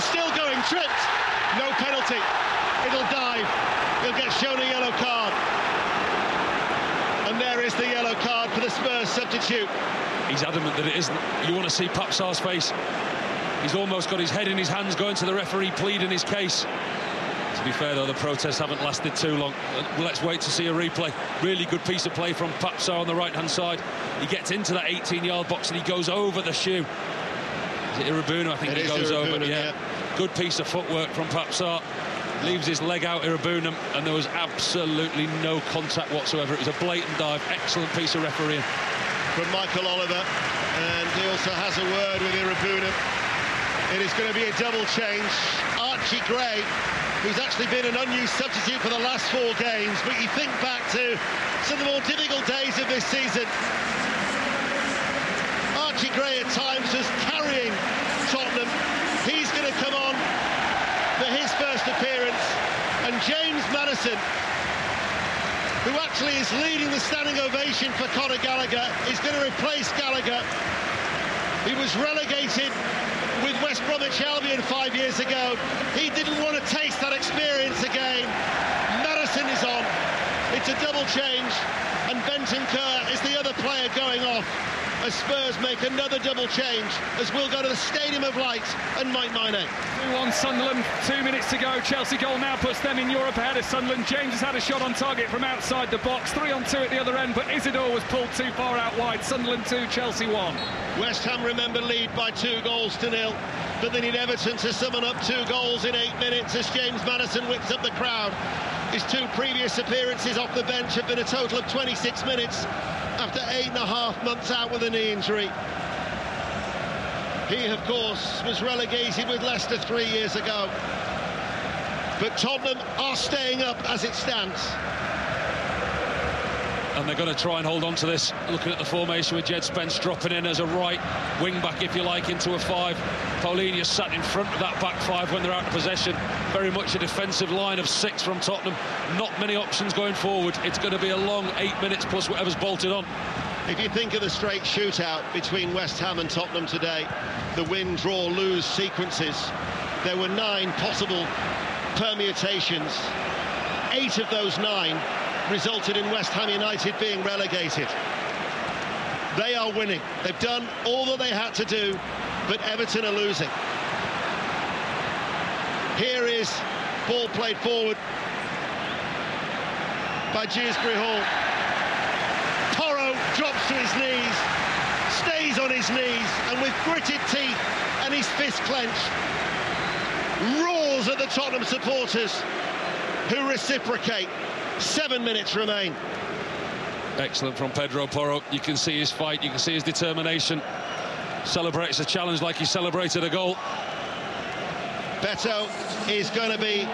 still going, tripped. No penalty. It'll dive. He'll get shown a yellow card. And there is the yellow card for the Spurs substitute. He's adamant that it isn't. You want to see Pape Sarr's face. He's almost got his head in his hands, going to the referee, pleading his case. To be fair, though, the protests haven't lasted too long. Let's wait to see a replay. Really good piece of play from Pape Sarr on the right-hand side. He gets into that 18-yard box and he goes over the shoe. Is it Irabuna? I think he goes over. Yeah. Good piece of footwork from Pape Sarr. Leaves his leg out, Irabuna, and there was absolutely no contact whatsoever. It was a blatant dive. Excellent piece of refereeing from Michael Oliver, and he also has a word with Irabuna. It is going to be a double change. Archie Gray, who's actually been an unused substitute for the last 4 games, but you think back to some of the more difficult days of this season. Archie Gray at times was carrying Tottenham. He's going to come on for his first appearance, and James Maddison, who actually is leading the standing ovation for Conor Gallagher, is going to replace Gallagher. He was relegated with West Bromwich Albion 5 years ago. He didn't want to taste that experience again. Maddison is on. It's a double change, and Bentancur is the other player going off as Spurs make another double change, as we'll go to the Stadium of Light and Mike Maynard. 2-1 Sunderland, 2 minutes to go. Chelsea goal now puts them in Europe ahead of Sunderland. James has had a shot on target from outside the box. 3-on-2 at the other end, but Isidore was pulled too far out wide. Sunderland 2, Chelsea 1. West Ham, remember, lead by 2-0, but they need Everton to summon up 2 goals in 8 minutes as James Maddison whips up the crowd. His 2 previous appearances off the bench have been a total of 26 minutes after 8.5 months out with a knee injury. He, of course, was relegated with Leicester 3 years ago. But Tottenham are staying up as it stands. And they're going to try and hold on to this. Looking at the formation with Jed Spence dropping in as a right wing-back, if you like, into a 5. Paulinho sat in front of that back 5 when they're out of possession. Very much a defensive line of 6 from Tottenham. Not many options going forward. It's going to be a long 8 minutes plus whatever's bolted on. If you think of the straight shootout between West Ham and Tottenham today, the win, draw, lose sequences, there were 9 possible permutations. 8 of those 9 resulted in West Ham United being relegated. They are winning. They've done all that they had to do, but Everton are losing. Here is ball played forward by Dewsbury Hall. Porro drops to his knees, stays on his knees, and with gritted teeth and his fist clenched, roars at the Tottenham supporters who reciprocate. 7 minutes remain. Excellent from Pedro Porro. You can see his fight, you can see his determination. Celebrates a challenge like he celebrated a goal. Beto is going to be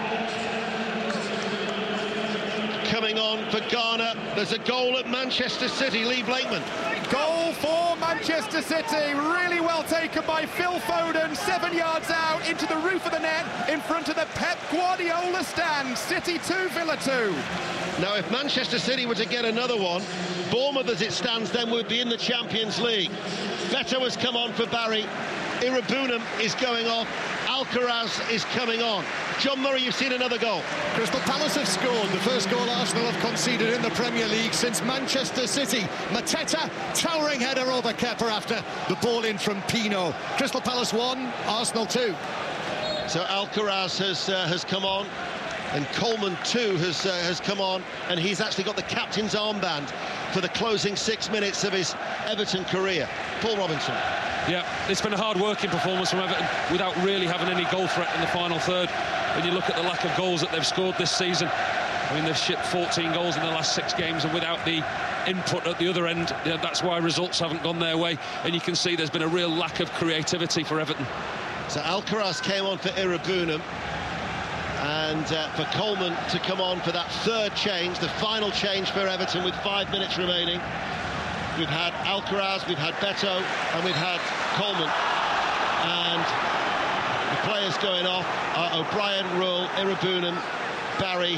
coming on for Ghana. There's a goal at Manchester City. Lee Blakeman. Goal for Manchester City, really well taken by Phil Foden, 7 yards out into the roof of the net in front of the Pep Guardiola stand. City 2, Villa 2. Now, if Manchester City were to get another one, Bournemouth as it stands then would be in the Champions League. Beto has come on for Barry. Irabuna is going off. Alcaraz is coming on. John Murray, you've seen another goal. Crystal Palace have scored the first goal Arsenal have conceded in the Premier League since Manchester City. Mateta, towering header over Kepa after the ball in from Pino. Crystal Palace 1, Arsenal 2. So Alcaraz has come on, and Coleman too has come on, and he's actually got the captain's armband for the closing 6 minutes of his Everton career. Paul Robinson. Yeah, it's been a hard-working performance from Everton without really having any goal threat in the final third. When you look at the lack of goals that they've scored this season, I mean, they've shipped 14 goals in the last 6 games, and without the input at the other end, that's why results haven't gone their way. And you can see there's been a real lack of creativity for Everton. So Alcaraz came on for Irabuna, and for Coleman to come on for that 3rd change, the final change for Everton with 5 minutes remaining. We've had Alcaraz, we've had Beto, and we've had Coleman. And the players going off are O'Brien, Ruhl, Irabuna, Barry,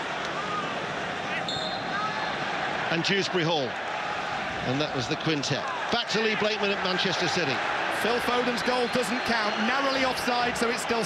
and Dewsbury Hall. And that was the quintet. Back to Lee Blakeman at Manchester City. Phil Foden's goal doesn't count, narrowly offside, so it's still